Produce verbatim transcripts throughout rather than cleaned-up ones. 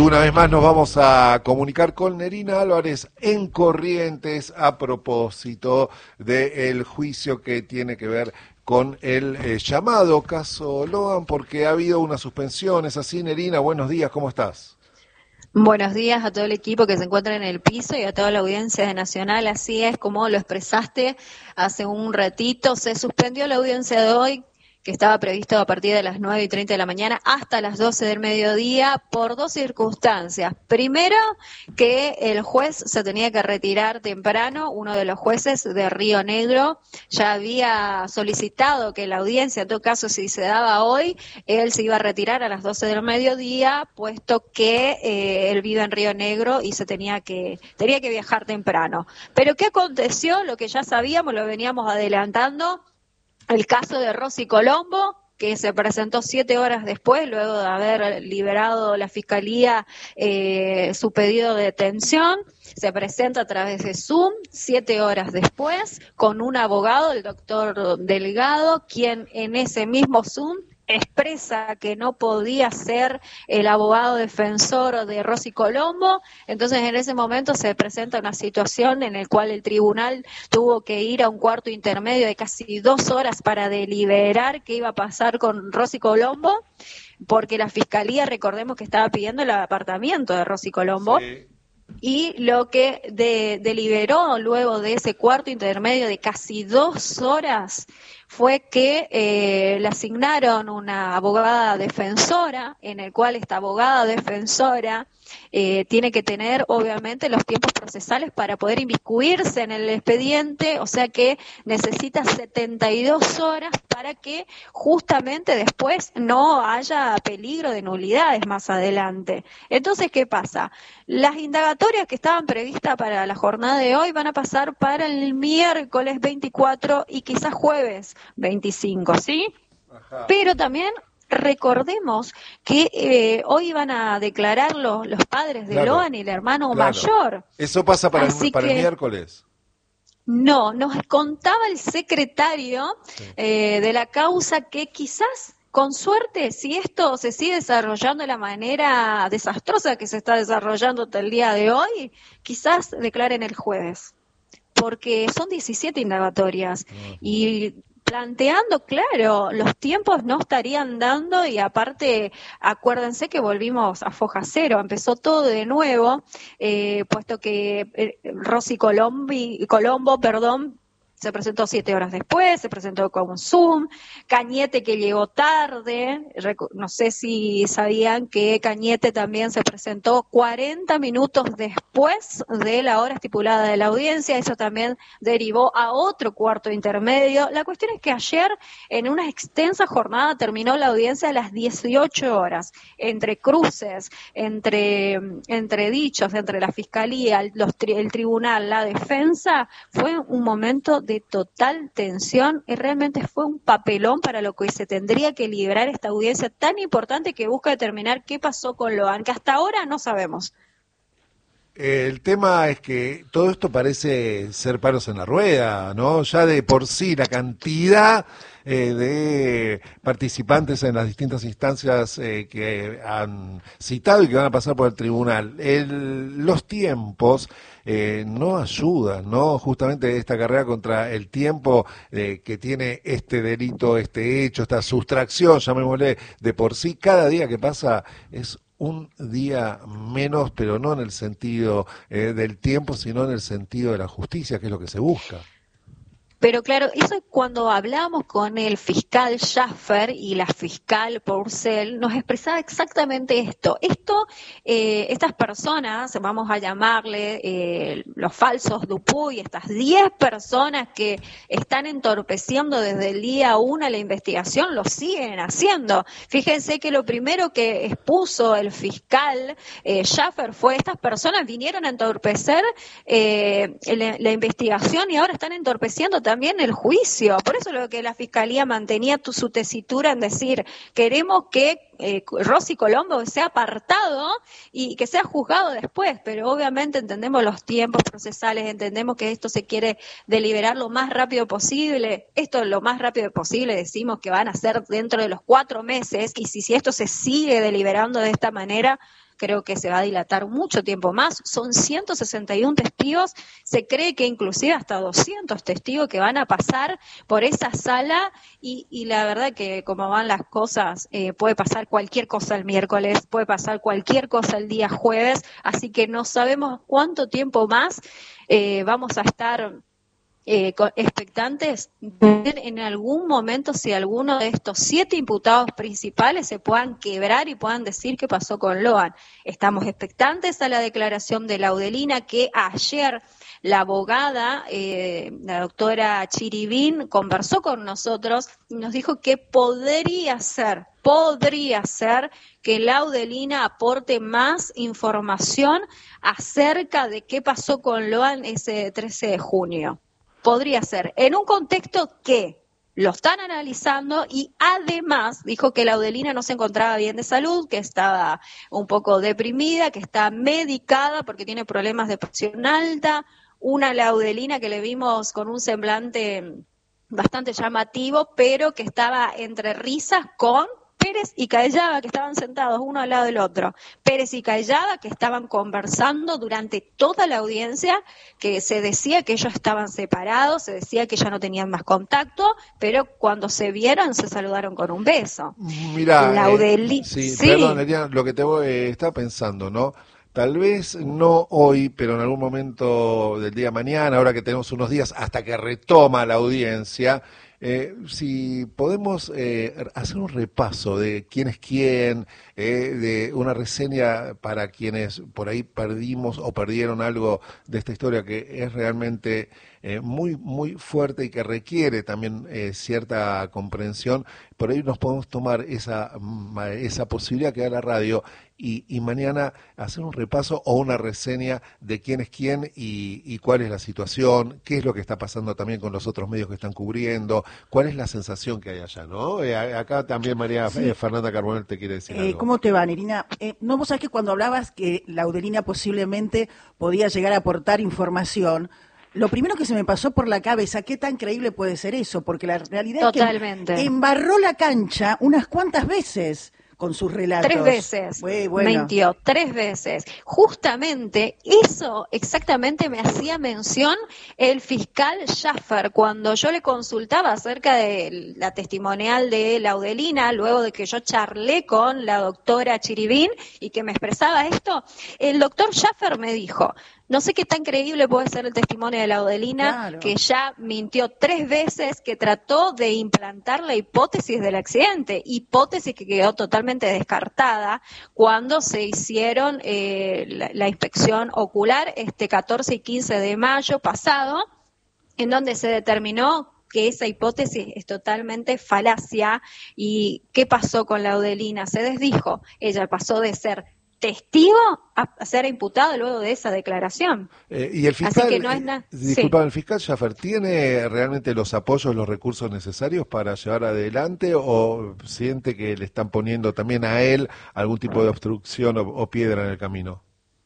Una vez más nos vamos a comunicar con Nerina Álvarez en Corrientes a propósito del juicio que tiene que ver con el eh, llamado caso Logan, porque ha habido una suspensión. ¿Es así, Nerina? Buenos días, ¿cómo estás? Buenos días a todo el equipo que se encuentra en el piso y a toda la audiencia de Nacional. Así es como lo expresaste hace un ratito. Se suspendió la audiencia de hoy, que estaba previsto a partir de las nueve y treinta de la mañana hasta las doce del mediodía, por dos circunstancias. Primero, que el juez se tenía que retirar temprano. Uno de los jueces de Río Negro ya había solicitado que la audiencia, en todo caso, si se daba hoy, él se iba a retirar a las doce del mediodía, puesto que eh, él vive en Río Negro y se tenía que, tenía que viajar temprano. Pero ¿qué aconteció? Lo que ya sabíamos, lo veníamos adelantando. El caso de Rosy Colombo, que se presentó siete horas después, luego de haber liberado la Fiscalía eh, su pedido de detención, se presenta a través de Zoom, siete horas después, con un abogado, el doctor Delgado, quien en ese mismo Zoom expresa que no podía ser el abogado defensor de Rosy Colombo. Entonces en ese momento se presenta una situación en la cual el tribunal tuvo que ir a un cuarto intermedio de casi dos horas para deliberar qué iba a pasar con Rosy Colombo, porque la Fiscalía, recordemos que estaba pidiendo el apartamiento de Rosy Colombo. Sí. Y lo que de, deliberó luego de ese cuarto intermedio de casi dos horas fue que eh, le asignaron una abogada defensora, en el cual esta abogada defensora eh, tiene que tener obviamente los tiempos procesales para poder inmiscuirse en el expediente, o sea que necesita setenta y dos horas para que justamente después no haya peligro de nulidades más adelante. Entonces, ¿qué pasa? Las indagatorias que estaban previstas para la jornada de hoy van a pasar para el miércoles veinticuatro y quizás jueves veinticinco, ¿sí? Ajá. Pero también recordemos que eh, hoy van a declarar los, los padres de claro, Logan y el hermano claro. mayor. ¿Eso pasa para, el, para que, el miércoles? No, nos contaba el secretario sí. eh, de la causa que quizás, con suerte, si esto se sigue desarrollando de la manera desastrosa que se está desarrollando hasta el día de hoy, quizás declaren el jueves, porque son diecisiete indagatorias uh-huh. y planteando, claro, los tiempos no estarían dando y aparte, acuérdense que volvimos a foja cero, empezó todo de nuevo, eh, puesto que eh, Rosy Colombi, Colombo, perdón, se presentó siete horas después, se presentó con Zoom, Cañete que llegó tarde, no sé si sabían que Cañete también se presentó cuarenta minutos después de la hora estipulada de la audiencia, eso también derivó a otro cuarto intermedio. La cuestión es que ayer, en una extensa jornada, terminó la audiencia a las dieciocho horas, entre cruces, entre, entre dichos, entre la Fiscalía, los, el Tribunal, la Defensa, fue un momento de de total tensión y realmente fue un papelón para lo que se tendría que liberar esta audiencia tan importante que busca determinar qué pasó con Logan, que hasta ahora no sabemos. El tema es que todo esto parece ser palos en la rueda, ¿no? Ya de por sí la cantidad eh, de participantes en las distintas instancias eh, que han citado y que van a pasar por el tribunal. El, los tiempos eh, no ayudan, ¿no? Justamente esta carrera contra el tiempo eh, que tiene este delito, este hecho, esta sustracción, llamémosle, de por sí, cada día que pasa es un día menos, pero no en el sentido eh, del tiempo, sino en el sentido de la justicia, que es lo que se busca. Pero claro, eso es cuando hablamos con el fiscal Schaffer y la fiscal Porcel, nos expresaba exactamente esto. Esto, eh, estas personas, vamos a llamarle eh, los falsos Dupuy, estas diez personas que están entorpeciendo desde el día uno la investigación, lo siguen haciendo. Fíjense que lo primero que expuso el fiscal eh, Schaffer fue: estas personas vinieron a entorpecer eh, la, la investigación y ahora están entorpeciendo también también el juicio. Por eso lo que la Fiscalía mantenía tu, su tesitura en decir: queremos que eh, Rosy Colombo sea apartado y que sea juzgado después, pero obviamente entendemos los tiempos procesales, entendemos que esto se quiere deliberar lo más rápido posible. Esto lo más rápido posible decimos que van a ser dentro de los cuatro meses, y si, si esto se sigue deliberando de esta manera, creo que se va a dilatar mucho tiempo más, son ciento sesenta y uno testigos, se cree que inclusive hasta doscientos testigos que van a pasar por esa sala y, y la verdad que como van las cosas, eh, puede pasar cualquier cosa el miércoles, puede pasar cualquier cosa el día jueves, así que no sabemos cuánto tiempo más eh, vamos a estar Eh, expectantes de ver en algún momento si alguno de estos siete imputados principales se puedan quebrar y puedan decir qué pasó con Loan. Estamos expectantes a la declaración de Laudelina, que ayer la abogada, eh, la doctora Chiribín, conversó con nosotros y nos dijo que podría ser, podría ser que Laudelina aporte más información acerca de qué pasó con Loan ese trece de junio. Podría ser, en un contexto que lo están analizando y además dijo que Laudelina no se encontraba bien de salud, que estaba un poco deprimida, que está medicada porque tiene problemas de presión alta, una Laudelina que le vimos con un semblante bastante llamativo, pero que estaba entre risas con Pérez y Callada, que estaban sentados uno al lado del otro. Pérez y Callada, que estaban conversando durante toda la audiencia, que se decía que ellos estaban separados, se decía que ya no tenían más contacto, pero cuando se vieron se saludaron con un beso. Mirá, Laudeli- eh, sí, sí. perdón, Eliana, lo que te voy, eh, estaba pensando, ¿no? Tal vez no hoy, pero en algún momento del día de mañana, ahora que tenemos unos días hasta que retoma la audiencia, eh, si podemos eh, hacer un repaso de quién es quién, eh, de una reseña para quienes por ahí perdimos o perdieron algo de esta historia que es realmente eh, muy, muy fuerte y que requiere también eh, cierta comprensión. Por ahí nos podemos tomar esa, esa posibilidad que da la radio y, y mañana hacer un repaso o una reseña de quién es quién y, y cuál es la situación, qué es lo que está pasando también con los otros medios que están cubriendo, cuál es la sensación que hay allá, ¿no? Eh, acá también María Sí. eh, Fernanda Carbonell te quiere decir Eh, algo. ¿Cómo te va, Nerina? Eh, no, vos sabés que cuando hablabas que Laudelina posiblemente podía llegar a aportar información, lo primero que se me pasó por la cabeza, ¿qué tan creíble puede ser eso? Porque la realidad Totalmente. es que embarró la cancha unas cuantas veces con sus relatos. Tres veces, Muy bueno. mintió, tres veces. Justamente eso exactamente me hacía mención el fiscal Schaffer cuando yo le consultaba acerca de la testimonial de Laudelina, luego de que yo charlé con la doctora Chiribín y que me expresaba esto, el doctor Schaffer me dijo, no sé qué tan creíble puede ser el testimonio de Laudelina, Claro. que ya mintió tres veces, que trató de implantar la hipótesis del accidente, hipótesis que quedó totalmente descartada cuando se hicieron eh, la, la inspección ocular este catorce y quince de mayo pasado, en donde se determinó que esa hipótesis es totalmente falacia. ¿Y qué pasó con Laudelina? Se desdijo, ella pasó de ser testigo a ser imputado luego de esa declaración. Eh, y el fiscal, Así que no es nada. eh, disculpa, Sí. el fiscal Schaffer, ¿tiene realmente los apoyos, los recursos necesarios para llevar adelante o siente que le están poniendo también a él algún tipo de obstrucción o, o piedra en el camino?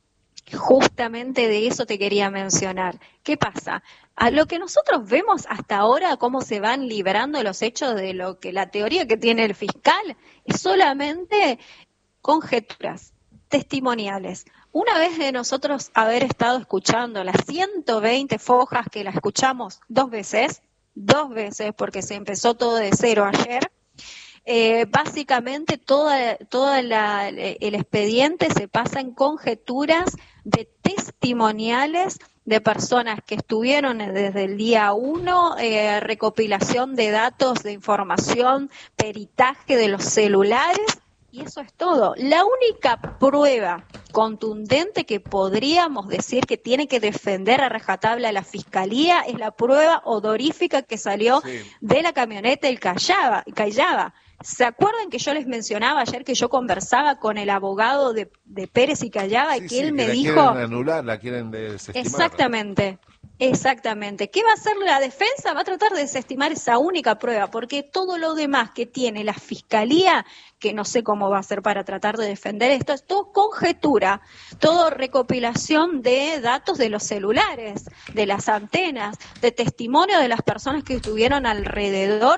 Justamente de eso te quería mencionar. ¿Qué pasa? A lo que nosotros vemos hasta ahora, cómo se van librando los hechos de lo que la teoría que tiene el fiscal, es solamente conjeturas testimoniales. Una vez de nosotros haber estado escuchando las ciento veinte fojas, que las escuchamos dos veces, dos veces porque se empezó todo de cero ayer, eh, básicamente toda, toda la, el expediente se pasa en conjeturas de testimoniales de personas que estuvieron desde el día uno, eh, recopilación de datos, de información, peritaje de los celulares, y eso es todo. La única prueba contundente que podríamos decir que tiene que defender a rajatabla la Fiscalía es la prueba odorífica que salió Sí. de la camioneta del Callaba, Callaba. ¿Se acuerdan que yo les mencionaba ayer que yo conversaba con el abogado de, de Pérez y Callaba y Sí, que sí, él que me la dijo... quieren anular, la quieren desestimar. Exactamente, exactamente. ¿Qué va a hacer la defensa? Va a tratar de desestimar esa única prueba, porque todo lo demás que tiene la Fiscalía, que no sé cómo va a hacer para tratar de defender esto, es todo conjetura, todo recopilación de datos de los celulares, de las antenas, de testimonio de las personas que estuvieron alrededor de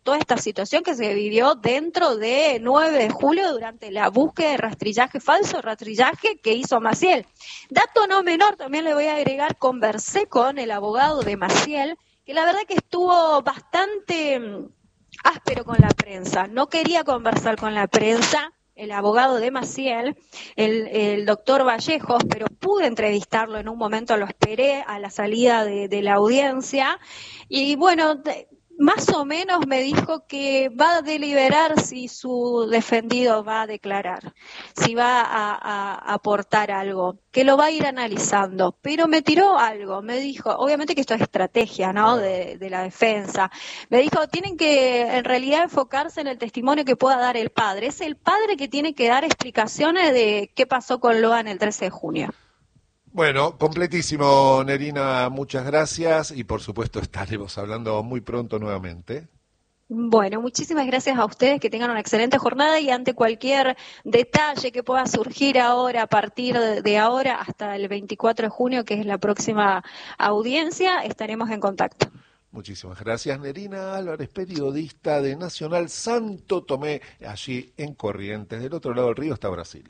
toda esta situación que se vivió dentro de nueve de julio durante la búsqueda de rastrillaje falso, rastrillaje que hizo Maciel. Dato no menor, también le voy a agregar, conversé con el abogado de Maciel, que la verdad que estuvo bastante áspero con la prensa, no quería conversar con la prensa, el abogado de Maciel, el, el doctor Vallejos, pero pude entrevistarlo en un momento, lo esperé a la salida de, de la audiencia, y bueno, de, más o menos me dijo que va a deliberar si su defendido va a declarar, si va a, a, a aportar algo, que lo va a ir analizando, pero me tiró algo, me dijo, obviamente que esto es estrategia, ¿no?, de, de la defensa, me dijo, tienen que en realidad enfocarse en el testimonio que pueda dar el padre, es el padre que tiene que dar explicaciones de qué pasó con Loan el trece de junio. Bueno, completísimo, Nerina, muchas gracias y por supuesto estaremos hablando muy pronto nuevamente. Bueno, muchísimas gracias a ustedes, que tengan una excelente jornada y ante cualquier detalle que pueda surgir ahora, a partir de ahora hasta el veinticuatro de junio, que es la próxima audiencia, estaremos en contacto. Muchísimas gracias, Nerina Álvarez, periodista de Nacional Santo Tomé, allí en Corrientes. Del otro lado del río está Brasil.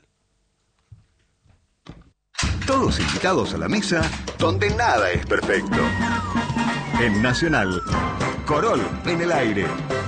Todos invitados a la mesa donde nada es perfecto. En Nacional, Corol en el aire.